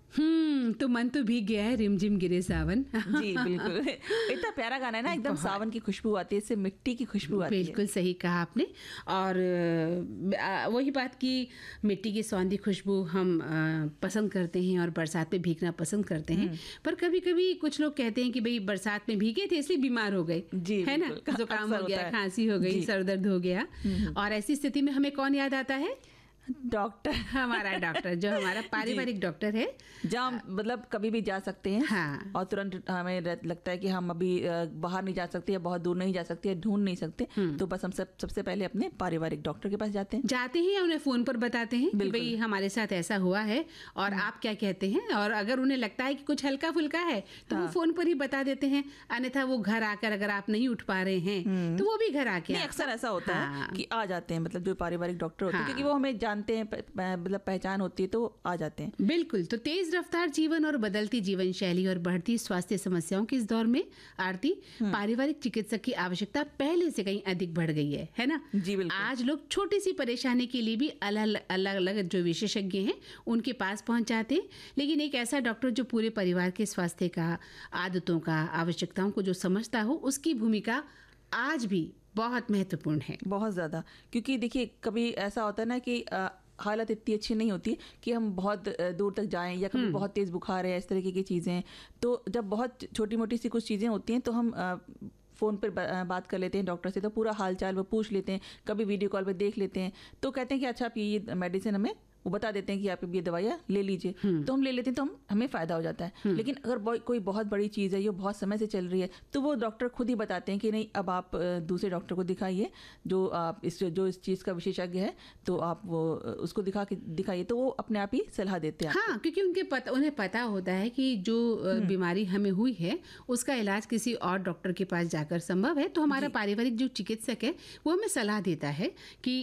तो मन तो भीग गया है, रिमझिम गिरे सावन। जी बिल्कुल, इतना प्यारा गाना है ना, एकदम सावन की खुशबू आती है, इससे मिट्टी की खुशबू आती है। बिल्कुल सही कहा आपने। और वही बात कि मिट्टी की सौंधी खुशबू हम पसंद करते हैं और बरसात में भीगना पसंद करते हैं। पर कभी कभी कुछ लोग कहते हैं कि भाई बरसात में भीगे थे इसलिए बीमार हो गए, है ना, जुकाम हो गया, खांसी हो गई, सर दर्द हो गया। और ऐसी स्थिति में हमें कौन याद आता है? डॉक्टर, हमारा डॉक्टर, जो हमारा पारिवारिक डॉक्टर है, जहाँ मतलब कभी भी जा सकते हैं। हाँ। और तुरंत हमें लगता है कि हम अभी बाहर नहीं जा सकते या बहुत दूर नहीं जा सकते या ढूंढ नहीं सकते, तो बस हम सबसे पहले अपने पारिवारिक डॉक्टर के पास जाते हैं या उन्हें फोन पर बताते हैं कि भाई हमारे साथ ऐसा हुआ है और आप क्या कहते हैं। और अगर उन्हें लगता है कि कुछ हल्का फुल्का है तो वो फोन पर ही बता देते हैं, अन्यथा वो घर आकर, अगर आप नहीं उठ पा रहे हैं तो वो भी घर आके, अक्सर ऐसा होता है कि आ जाते हैं, मतलब जो पारिवारिक डॉक्टर होते हैं, क्योंकि वो हमें जानते हैं, मतलब पहचान होती है, तो आ जाते हैं। बिल्कुल। तो तेज रफ्तार जीवन और बदलती जीवन शैली और बढ़ती स्वास्थ्य समस्याओं के इस दौर में आरती, पारिवारिक चिकित्सक की आवश्यकता पहले से कहीं अधिक बढ़ गई है ना? जी बिल्कुल। आज लोग छोटी सी परेशानी के लिए भी अलग अलग जो विशेषज्ञ हैं उनके पास पहुंच जाते हैं, लेकिन एक ऐसा डॉक्टर जो पूरे परिवार के स्वास्थ्य का, आदतों का, आवश्यकताओं को जो समझता हो, उसकी भूमिका आज भी बहुत महत्वपूर्ण है, बहुत ज़्यादा। क्योंकि देखिए, कभी ऐसा होता है ना कि हालत इतनी अच्छी नहीं होती कि हम बहुत दूर तक जाएं, या कभी बहुत तेज़ बुखार है, इस तरीके की चीज़ें। तो जब बहुत छोटी मोटी सी कुछ चीज़ें होती हैं तो हम फ़ोन पर बात कर लेते हैं डॉक्टर से, तो पूरा हाल चाल वो पूछ लेते हैं, कभी वीडियो कॉल पे देख लेते हैं, तो कहते हैं कि अच्छा आप ये मेडिसिन हमें, वो बता देते हैं कि आप ये दवाइयाँ ले लीजिए, तो हम ले लेते हैं, तो हमें फ़ायदा हो जाता है। लेकिन अगर कोई बहुत बड़ी चीज़ है, ये बहुत समय से चल रही है, तो वो डॉक्टर खुद ही बताते हैं कि नहीं, अब आप दूसरे डॉक्टर को दिखाइए जो इस चीज़ का विशेषज्ञ है, तो आप वो उसको दिखाइए, तो वो अपने आप ही सलाह देते हैं। हाँ, क्योंकि उन्हें पता होता है कि जो बीमारी हमें हुई है उसका इलाज किसी और डॉक्टर के पास जाकर संभव है, तो हमारा पारिवारिक जो चिकित्सक है वो हमें सलाह देता है कि